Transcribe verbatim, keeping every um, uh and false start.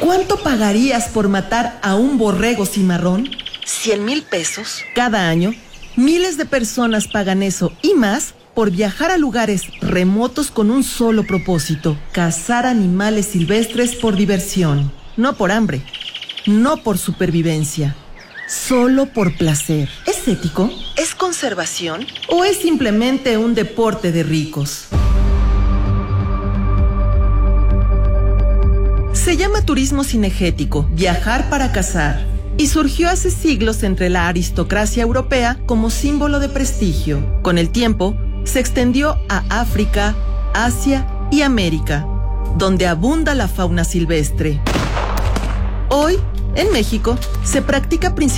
¿Cuánto pagarías por matar a un borrego cimarrón? ¿Cien mil pesos? Cada año, miles de personas pagan eso y más por viajar a lugares remotos con un solo propósito: cazar animales silvestres por diversión. No por hambre, no por supervivencia, solo por placer. ¿Es ético? ¿Es conservación? ¿O es simplemente un deporte de ricos? Se llama turismo cinegético, viajar para cazar, y surgió hace siglos entre la aristocracia europea como símbolo de prestigio. Con el tiempo, se extendió a África, Asia y América, donde abunda la fauna silvestre. Hoy, en México, se practica principalmente